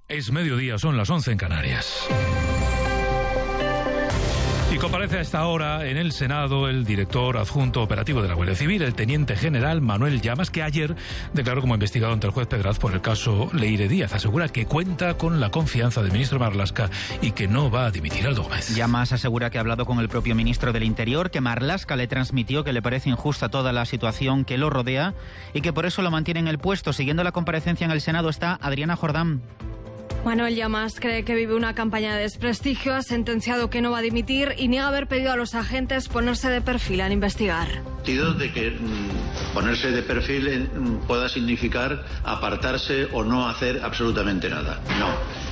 Es mediodía, son las 11 en Canarias. Y comparece a esta hora en el Senado el director adjunto operativo de la Guardia Civil, el teniente general Manuel Llamas, que ayer declaró como investigado ante el juez Pedraz por el caso Leire Díaz. Asegura que cuenta con la confianza del ministro Marlaska y que no va a dimitir Aldo Gómez. Llamas asegura que ha hablado con el propio ministro del Interior, que Marlaska le transmitió que le parece injusta toda la situación que lo rodea y que por eso lo mantiene en el puesto. Siguiendo la comparecencia en el Senado está Adriana Jordán. Manuel Llamas cree que vive una campaña de desprestigio, ha sentenciado que no va a dimitir y niega haber pedido a los agentes ponerse de perfil en investigar. De que ponerse de perfil pueda significar apartarse o no hacer absolutamente nada. No,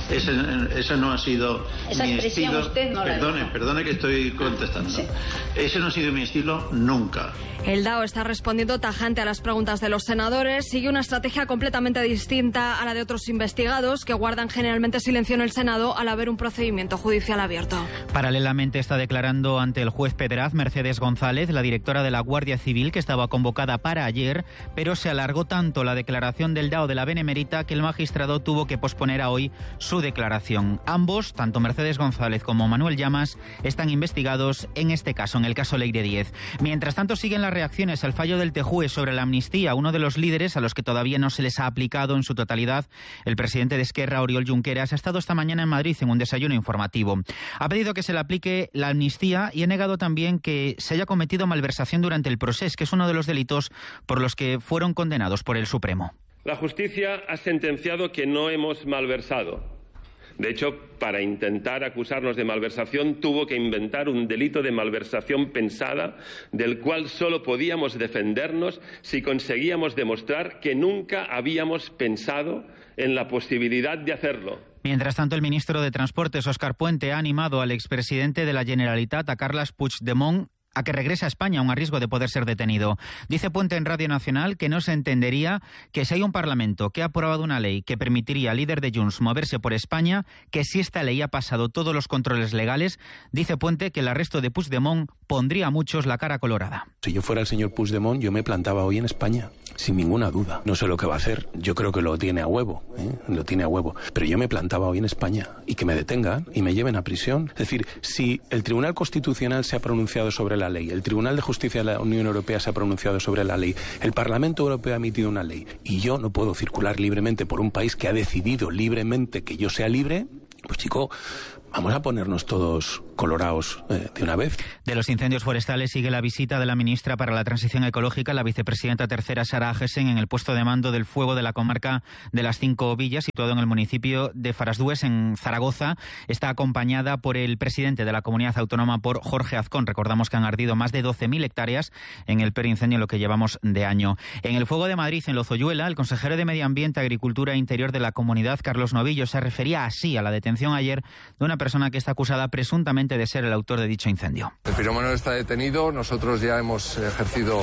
ese no ha sido mi estilo. Usted no perdone que estoy contestando. Sí. Ese no ha sido mi estilo nunca. El DAO está respondiendo tajante a las preguntas de los senadores. Sigue una estrategia completamente distinta a la de otros investigados que guardan generalmente silencio en el Senado al haber un procedimiento judicial abierto. Paralelamente está declarando ante el juez Pedraz Mercedes González, la directora de la Guardia Civil, que estaba convocada para ayer, pero se alargó tanto la declaración del DAO de la Benemérita que el magistrado tuvo que posponer a hoy su declaración. Ambos, tanto Mercedes González como Manuel Llamas, están investigados en este caso, en el caso Leire Díaz. Mientras tanto, siguen las reacciones al fallo del TJUE sobre la amnistía. Uno de los líderes a los que todavía no se les ha aplicado en su totalidad, el presidente de Esquerra, Oriol Junqueras, ha estado esta mañana en Madrid en un desayuno informativo. Ha pedido que se le aplique la amnistía y ha negado también que se haya cometido malversación durante el proceso, que es uno de los delitos por los que fueron condenados por el Supremo. La justicia ha sentenciado que no hemos malversado. De hecho, para intentar acusarnos de malversación, tuvo que inventar un delito de malversación pensada, del cual solo podíamos defendernos si conseguíamos demostrar que nunca habíamos pensado en la posibilidad de hacerlo. Mientras tanto, el ministro de Transportes, Óscar Puente, ha animado al expresidente de la Generalitat, a Carles Puigdemont, a que regrese a España, aun a riesgo de poder ser detenido. Dice Puente en Radio Nacional que no se entendería que si hay un Parlamento que ha aprobado una ley que permitiría al líder de Junts moverse por España, que si esta ley ha pasado todos los controles legales, dice Puente que el arresto de Puigdemont pondría a muchos la cara colorada. Si yo fuera el señor Puigdemont, yo me plantaba hoy en España, sin ninguna duda. No sé lo que va a hacer, yo creo que lo tiene a huevo, lo tiene a huevo. Pero yo me plantaba hoy en España y que me detengan y me lleven a prisión. Es decir, si el Tribunal Constitucional se ha pronunciado sobre la ley, el Tribunal de Justicia de la Unión Europea se ha pronunciado sobre la ley, el Parlamento Europeo ha emitido una ley y yo no puedo circular libremente por un país que ha decidido libremente que yo sea libre, pues chico, vamos a ponernos todos colorados de una vez. De los incendios forestales sigue la visita de la ministra para la Transición Ecológica, la vicepresidenta tercera Sara Agesen, en el puesto de mando del fuego de la comarca de las Cinco Villas, situado en el municipio de Farasdues, en Zaragoza. Está acompañada por el presidente de la comunidad autónoma, por Jorge Azcón. Recordamos que han ardido más de 12.000 hectáreas en el peor incendio en lo que llevamos de año. En el fuego de Madrid, en Lozoyuela, el consejero de Medio Ambiente, Agricultura e Interior de la comunidad, Carlos Novillo, se refería así a la detención ayer de una persona que está acusada presuntamente de ser el autor de dicho incendio. El pirómano está detenido, nosotros ya hemos ejercido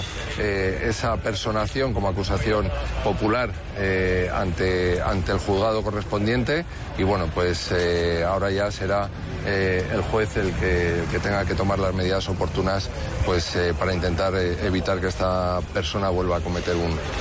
esa personación como acusación popular ante el juzgado correspondiente y bueno, pues ahora ya será el juez el que tenga que tomar las medidas oportunas pues para intentar evitar que esta persona vuelva a cometer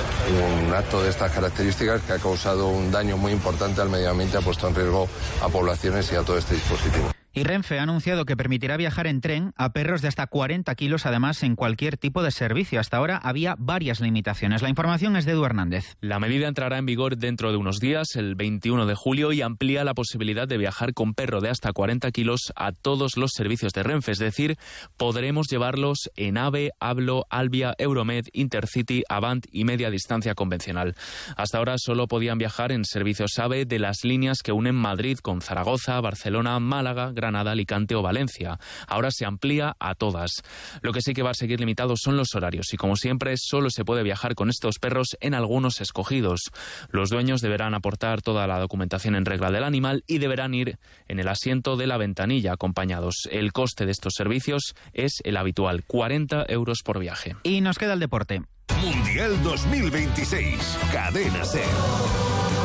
un acto de estas características que ha causado un daño muy importante al medio ambiente, ha puesto en riesgo a poblaciones y a todo este dispositivo. Y Renfe ha anunciado que permitirá viajar en tren a perros de hasta 40 kilos, además en cualquier tipo de servicio. Hasta ahora había varias limitaciones. La información es de Edu Hernández. La medida entrará en vigor dentro de unos días, el 21 de julio, y amplía la posibilidad de viajar con perro de hasta 40 kilos a todos los servicios de Renfe. Es decir, podremos llevarlos en AVE, Hablo, Albia, Euromed, Intercity, Avant y media distancia convencional. Hasta ahora solo podían viajar en servicios AVE de las líneas que unen Madrid con Zaragoza, Barcelona, Málaga, Granada, Alicante o Valencia. Ahora se amplía a todas. Lo que sí que va a seguir limitado son los horarios y, como siempre, solo se puede viajar con estos perros en algunos escogidos. Los dueños deberán aportar toda la documentación en regla del animal y deberán ir en el asiento de la ventanilla acompañados. El coste de estos servicios es el habitual, 40 euros por viaje. Y nos queda el deporte. Mundial 2026, Cadena SER. Con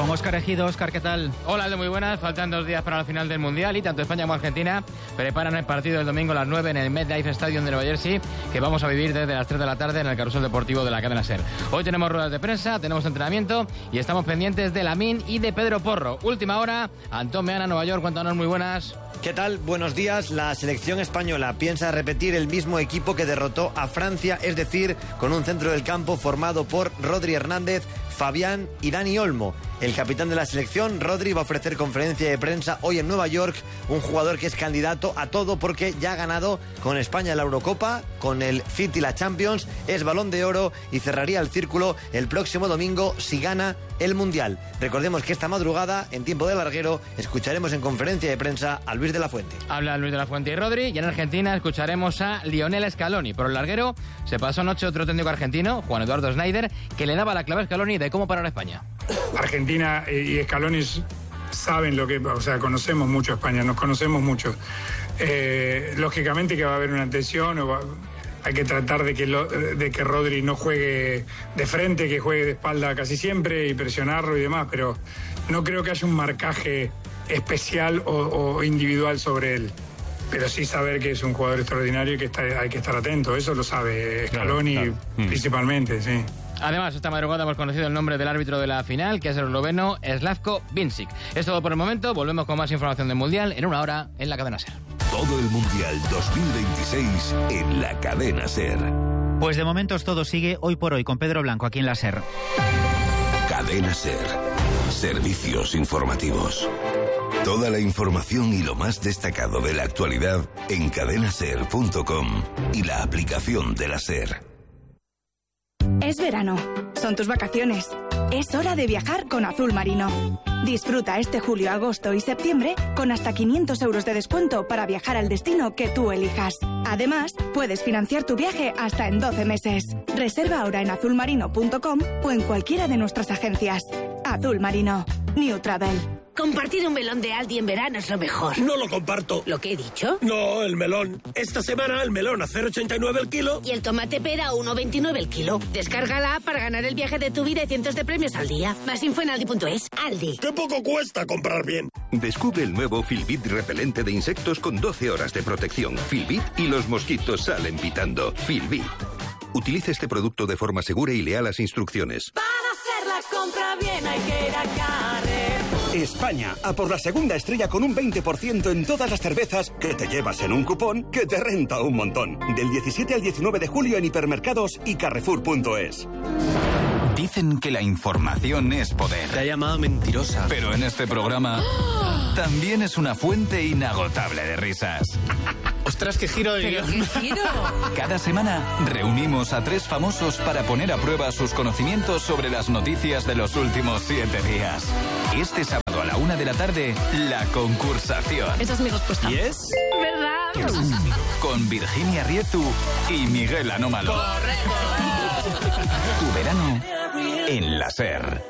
Con Óscar Ejido. Óscar, ¿qué tal? Hola, muy buenas. Faltan 2 días para la final del Mundial y tanto España como Argentina preparan el partido del domingo a las 9 en el MetLife Stadium de Nueva Jersey, que vamos a vivir desde las 3 de la tarde en el carrusel deportivo de la cadena SER. Hoy tenemos ruedas de prensa, tenemos entrenamiento y estamos pendientes de Lamine y de Pedro Porro. Última hora, Antón Meana, Nueva York. Cuéntanos, muy buenas. ¿Qué tal? Buenos días. La selección española piensa repetir el mismo equipo que derrotó a Francia, es decir, con un centro del campo formado por Rodri Hernández, Fabián y Dani Olmo. El capitán de la selección, Rodri, va a ofrecer conferencia de prensa hoy en Nueva York, un jugador que es candidato a todo porque ya ha ganado con España la Eurocopa, con el City la Champions, es Balón de Oro y cerraría el círculo el próximo domingo si gana el Mundial. Recordemos que esta madrugada, en tiempo de larguero, escucharemos en conferencia de prensa a Luis de la Fuente. Habla Luis de la Fuente y Rodri, y en Argentina escucharemos a Lionel Scaloni. Por el larguero se pasó anoche otro técnico argentino, Juan Eduardo Schneider, que le daba la clave a Scaloni de cómo parar a España. Argentina y Scaloni saben lo que... O sea, conocemos mucho a España, nos conocemos mucho. Lógicamente que va a haber una tensión, hay que tratar de que Rodri no juegue de frente, que juegue de espalda casi siempre y presionarlo y demás, pero no creo que haya un marcaje especial o individual sobre él. Pero sí saber que es un jugador extraordinario y que hay que estar atento, eso lo sabe Scaloni, claro. Principalmente, sí. Además, esta madrugada hemos conocido el nombre del árbitro de la final, que es el esloveno Slavko Vincic. Es todo por el momento, volvemos con más información del Mundial en una hora en la cadena SER. Todo el Mundial 2026 en la cadena SER. Pues de momentos todo sigue hoy por hoy con Pedro Blanco aquí en la SER. Cadena SER. Servicios informativos. Toda la información y lo más destacado de la actualidad en cadenaser.com y la aplicación de la SER. Es verano, son tus vacaciones. Es hora de viajar con Azul Marino. Disfruta este julio, agosto y septiembre con hasta 500 euros de descuento para viajar al destino que tú elijas. Además, puedes financiar tu viaje hasta en 12 meses. Reserva ahora en azulmarino.com o en cualquiera de nuestras agencias. Azul Marino. New Travel. Compartir un melón de Aldi en verano es lo mejor. No lo comparto. ¿Lo que he dicho? No, el melón. Esta semana el melón a 0,89 el kilo. Y el tomate pera a 1,29 el kilo. Descárgala para ganar el viaje de tu vida y cientos de premios al día. Más info en aldi.es. Aldi. ¡Qué poco cuesta comprar bien! Descubre el nuevo Filbit repelente de insectos con 12 horas de protección. Filbit y los mosquitos salen pitando. Filbit. Utilice este producto de forma segura y lea las instrucciones. Para hacer la compra bien hay que ir a Carrefour. España, a por la segunda estrella con un 20% en todas las cervezas que te llevas en un cupón que te renta un montón. Del 17 al 19 de julio en hipermercados y carrefour.es. Dicen que la información es poder. Te ha llamado mentirosa. Pero en este programa también es una fuente inagotable de risas. ¡Ostras, qué giro de guión! Cada semana reunimos a 3 famosos para poner a prueba sus conocimientos sobre las noticias de los últimos 7 días. Este sábado a la 1 de la tarde, La Concursación. Esa es mi respuesta. ¿Y es? ¿Verdad? Con Virginia Riezu y Miguel Anómalo. ¡Correcto! Tu verano en la SER.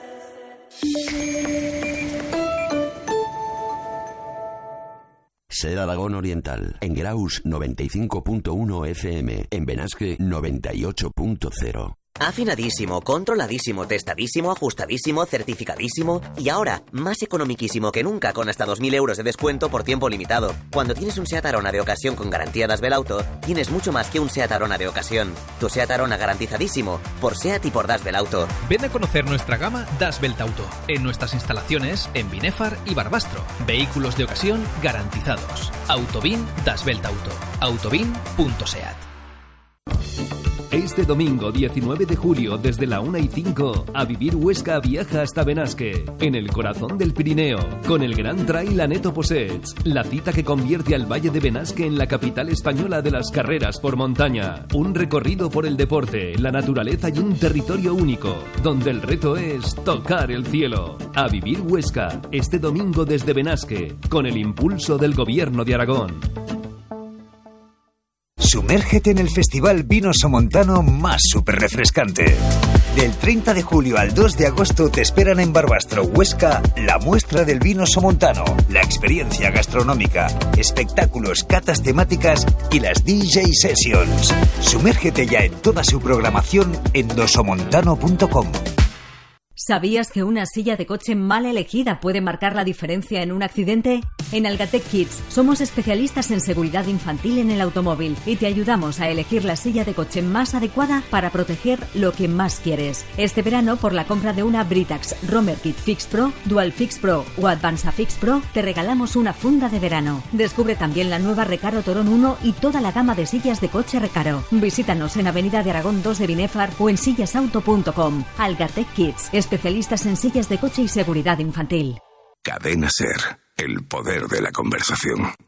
SER Aragón Oriental, en Graus 95.1 FM, en Benasque 98.0. Afinadísimo, controladísimo, testadísimo, ajustadísimo, certificadísimo y ahora más economiquísimo que nunca con hasta 2.000 euros de descuento por tiempo limitado. Cuando tienes un SEAT Arona de ocasión con garantía Das Belauto, tienes mucho más que un SEAT Arona de ocasión. Tu SEAT Arona garantizadísimo por SEAT y por Das Belauto. Ven a conocer nuestra gama Das Belauto en nuestras instalaciones en Binefar y Barbastro. Vehículos de ocasión garantizados. Autobin Das Belauto. Autobin.seat. Este domingo 19 de julio desde la 1:05 A Vivir Huesca viaja hasta Benasque, en el corazón del Pirineo, con el Gran Trail Aneto Possets, la cita que convierte al Valle de Benasque en la capital española de las carreras por montaña. Un recorrido por el deporte, la naturaleza y un territorio único, donde el reto es tocar el cielo. A Vivir Huesca, este domingo desde Benasque, con el impulso del Gobierno de Aragón. Sumérgete en el Festival Vino Somontano más súper refrescante. Del 30 de julio al 2 de agosto te esperan en Barbastro, Huesca, la muestra del vino somontano, la experiencia gastronómica, espectáculos, catas temáticas y las DJ Sessions. Sumérgete ya en toda su programación en dosomontano.com. ¿Sabías que una silla de coche mal elegida puede marcar la diferencia en un accidente? En Algatec Kids somos especialistas en seguridad infantil en el automóvil y te ayudamos a elegir la silla de coche más adecuada para proteger lo que más quieres. Este verano, por la compra de una Britax Romer Kit Fix Pro, Dual Fix Pro o Advanza Fix Pro, te regalamos una funda de verano. Descubre también la nueva Recaro Torón 1 y toda la gama de sillas de coche Recaro. Visítanos en Avenida de Aragón 2 de Binefar o en sillasauto.com. Algatec Kids, especialistas en sillas de coche y seguridad infantil. Cadena SER, el poder de la conversación.